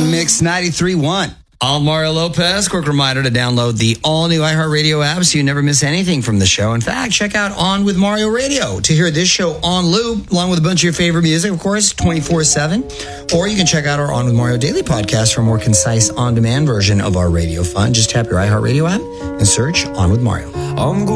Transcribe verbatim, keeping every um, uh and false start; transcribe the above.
on Mix ninety-three point one. I'm Mario Lopez. Quick reminder to download the all-new iHeartRadio app so you never miss anything from the show. In fact, check out On With Mario Radio to hear this show on loop, along with a bunch of your favorite music, of course, twenty-four seven. Or you can check out our On With Mario Daily podcast for a more concise, on-demand version of our radio fun. Just tap your iHeartRadio app and search On With Mario. I'm